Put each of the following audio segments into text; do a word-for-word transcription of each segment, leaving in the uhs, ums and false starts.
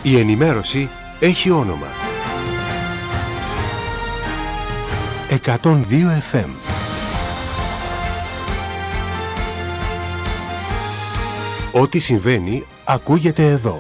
Η ενημέρωση έχει όνομα. εκατόν δύο εφ εμ. Ό,τι συμβαίνει ακούγεται εδώ.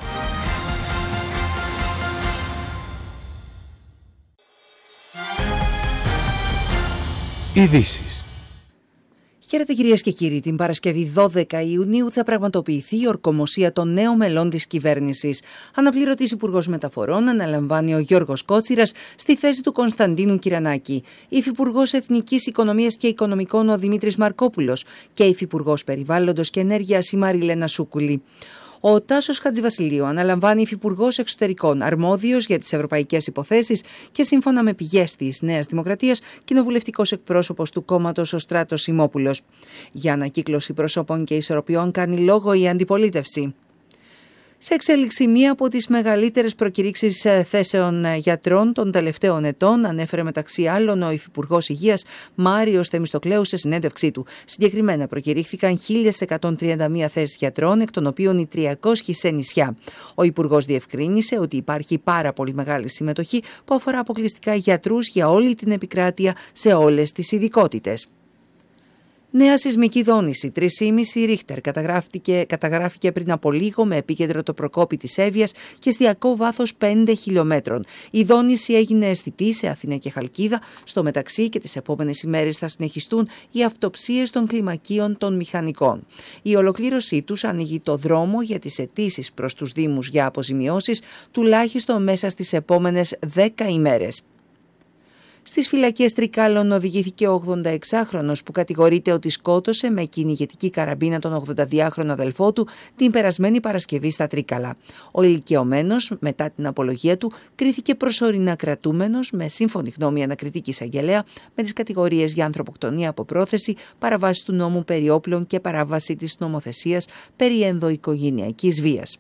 Ειδήσεις. Χαίρετε κυρίες και κύριοι, την Παρασκευή δώδεκα Ιουνίου θα πραγματοποιηθεί η ορκομοσία των νέων μελών της κυβέρνησης. Αναπληρωτής Υπουργός Μεταφορών αναλαμβάνει ο Γιώργος Κότσιρας στη θέση του Κωνσταντίνου Κυρανάκη. Υφυπουργός Εθνικής Οικονομίας και Οικονομικών ο Δημήτρης Μαρκόπουλος και Υφυπουργός Περιβάλλοντος και Ενέργειας η Μαριλένα Σούκουλη. Ο Τάσος Χατζηβασιλείου αναλαμβάνει υφυπουργός εξωτερικών, αρμόδιος για τις ευρωπαϊκές υποθέσεις και σύμφωνα με πηγές της Νέας Δημοκρατίας, κοινοβουλευτικός εκπρόσωπος του κόμματος ο Στράτος Σιμόπουλος. Για ανακύκλωση προσώπων και ισορροπιών κάνει λόγο η αντιπολίτευση. Σε εξέλιξη, μία από τις μεγαλύτερες προκηρύξεις θέσεων γιατρών των τελευταίων ετών, ανέφερε μεταξύ άλλων ο Υφυπουργός Υγείας Μάριος Θεμιστοκλέου σε συνέντευξή του. Συγκεκριμένα προκηρύχθηκαν χίλιες εκατόν τριάντα μία θέσεις γιατρών, εκ των οποίων οι τριακόσιες σε νησιά. Ο Υπουργός διευκρίνησε ότι υπάρχει πάρα πολύ μεγάλη συμμετοχή που αφορά αποκλειστικά γιατρούς για όλη την επικράτεια σε όλες τις ειδικότητες. Νέα σεισμική δόνηση τρία κόμμα πέντε Ρίχτερ καταγράφηκε, καταγράφηκε πριν από λίγο με επίκεντρο το Προκόπη της Εύβοιας και εστιακό βάθος πέντε χιλιόμετρων. Η δόνηση έγινε αισθητή σε Αθήνα και Χαλκίδα. Στο μεταξύ και τις επόμενες ημέρες θα συνεχιστούν οι αυτοψίες των κλιμακίων των μηχανικών. Η ολοκλήρωσή τους ανοίγει το δρόμο για τις αιτήσεις προς τους Δήμους για αποζημιώσεις τουλάχιστον μέσα στις επόμενες δέκα ημέρες. Στις φυλακές Τρικάλων οδηγήθηκε ο ογδονταεξάχρονος που κατηγορείται ότι σκότωσε με κυνηγετική καραμπίνα τον ογδονταδυάχρονο αδελφό του την περασμένη Παρασκευή στα Τρίκαλα. Ο ηλικιωμένος, μετά την απολογία του, κρίθηκε προσωρινά κρατούμενος με σύμφωνη γνώμη ανακριτική εισαγγελέα με τις κατηγορίες για ανθρωποκτονία από πρόθεση, παραβάση του νόμου περί όπλων και παράβαση της νομοθεσίας περί ενδοοικογενειακής βίας.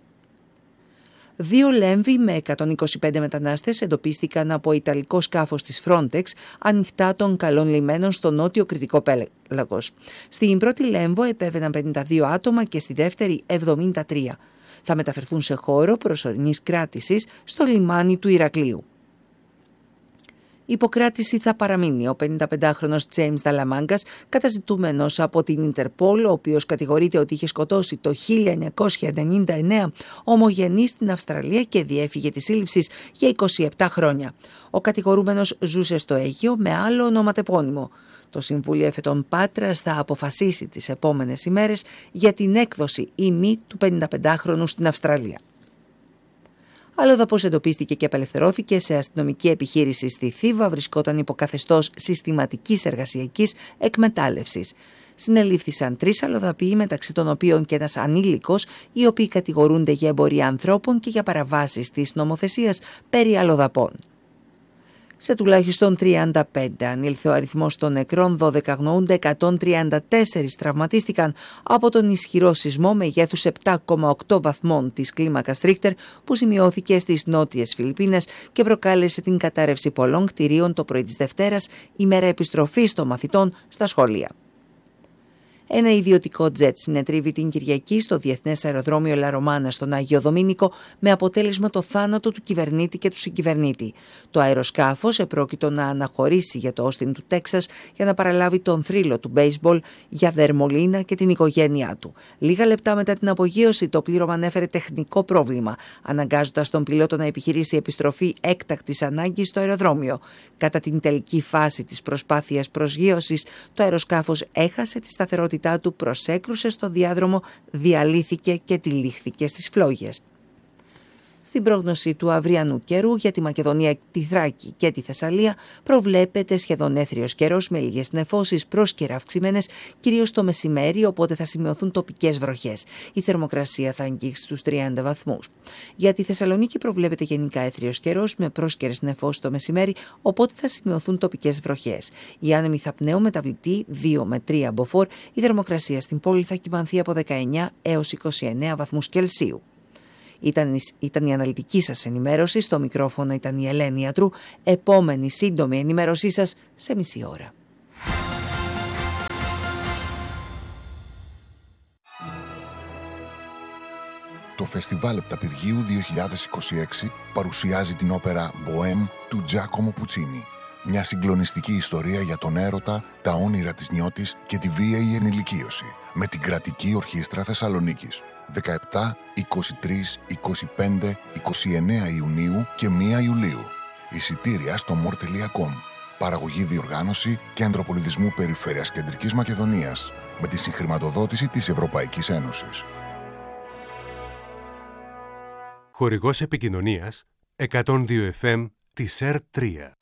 Δύο Λέμβοι με εκατόν είκοσι πέντε μετανάστες εντοπίστηκαν από ιταλικό σκάφος της Frontex ανοιχτά των καλών λιμένων στο νότιο Κρητικό πέλαγος. Στην πρώτη Λέμβο επέβαιναν πενήντα δύο άτομα και στη δεύτερη εβδομήντα τρία. Θα μεταφερθούν σε χώρο προσωρινής κράτησης στο λιμάνι του Ηρακλείου. Υποκράτηση θα παραμείνει ο πενηνταπεντάχρονος Τζέιμς Δαλαμάγκας, καταζητούμενος από την Ιντερπόλ, ο οποίος κατηγορείται ότι είχε σκοτώσει το χίλια εννιακόσια ενενήντα εννέα ομογενείς στην Αυστραλία και διέφυγε της σύλληψης για είκοσι επτά χρόνια. Ο κατηγορούμενος ζούσε στο Αίγυο με άλλο ονοματεπώνυμο. Το Συμβούλιο Εφετών Πάτρας θα αποφασίσει τις επόμενες ημέρες για την έκδοση ή μη του πενηνταπεντάχρονου στην Αυστραλία. Αλλοδαπός εντοπίστηκε και απελευθερώθηκε σε αστυνομική επιχείρηση στη Θήβα, βρισκόταν υπό καθεστώς συστηματικής εργασιακής εκμετάλλευσης. Συνελήφθησαν τρεις αλλοδαποί, μεταξύ των οποίων και ένας ανήλικος, οι οποίοι κατηγορούνται για εμπορία ανθρώπων και για παραβάσεις της νομοθεσίας περί αλλοδαπών. Σε τουλάχιστον τριάντα πέντε ανήλθε ο αριθμός των νεκρών, δώδεκα αγνοούνται, εκατόν τριάντα τέσσερα τραυματίστηκαν από τον ισχυρό σεισμό μεγέθους επτά κόμμα οκτώ βαθμών της κλίμακας Ρίχτερ που σημειώθηκε στις νότιες Φιλιππίνες και προκάλεσε την κατάρρευση πολλών κτηρίων το πρωί της Δευτέρας, ημέρα επιστροφής των μαθητών στα σχολεία. Ένα ιδιωτικό τζετ συνετρίβει την Κυριακή στο Διεθνές Αεροδρόμιο Λαρωμάνα στον Άγιο Δομήνικο με αποτέλεσμα το θάνατο του κυβερνήτη και του συγκυβερνήτη. Το αεροσκάφος επρόκειτο να αναχωρήσει για το Όστιν του Τέξας για να παραλάβει τον θρύλο του μπέισμπολ για Δερμολίνα και την οικογένειά του. Λίγα λεπτά μετά την απογείωση το πλήρωμα ανέφερε τεχνικό πρόβλημα, αναγκάζοντας τον πιλότο να επιχειρήσει επιστροφή έκτακτης ανάγκης στο αεροδρόμιο. Κατά την τελική φάση της προσπάθειας προσγείωσης, το αεροσκάφος έχασε τη σταθερότητα του, προσέκρουσε στο διάδρομο, διαλύθηκε και τυλίχθηκε στις φλόγες. Στην πρόγνωση του αυριανού καιρού για τη Μακεδονία, τη Θράκη και τη Θεσσαλία προβλέπεται σχεδόν έθριος καιρός με λίγες νεφώσεις πρόσκαιρα αυξημένες, κυρίως το μεσημέρι, οπότε θα σημειωθούν τοπικές βροχές. Η θερμοκρασία θα αγγίξει τους τριάντα βαθμούς. Για τη Θεσσαλονίκη προβλέπεται γενικά έθριος καιρός με πρόσκαιρες νεφώσεις το μεσημέρι, οπότε θα σημειωθούν τοπικές βροχές. Οι άνεμοι θα πνέουν μεταβλητή δύο με τρία μποφόρ. Η θερμοκρασία στην πόλη θα κυμανθεί από δεκαεννέα έως είκοσι εννέα βαθμούς Κελσίου. Ήταν, ήταν η αναλυτική σας ενημέρωση, στο μικρόφωνο ήταν η Ελένη Ιατρού. Επόμενη σύντομη ενημέρωσή σας σε μισή ώρα. Το Φεστιβάλ Επταπηργίου δύο χιλιάδες είκοσι έξι παρουσιάζει την όπερα «Μποέμ» του Τζάκομο Πουτσίνι. Μια συγκλονιστική ιστορία για τον έρωτα, τα όνειρα της νιώτης και τη βίαιη ενηλικίωση, με την Κρατική Ορχήστρα Θεσσαλονίκης. δεκαεπτά, είκοσι τρία, είκοσι πέντε, είκοσι εννέα Ιουνίου και πρώτη Ιουλίου. Εισιτήρια στο μορ τελεία κομ. Παραγωγή, διοργάνωση Κέντρο Πολιτισμού Περιφέρειας Κεντρικής Μακεδονίας, με τη συγχρηματοδότηση της Ευρωπαϊκής Ένωσης. Χορηγός επικοινωνίας εκατόν δύο εφ εμ της ΕΡΤ τρία.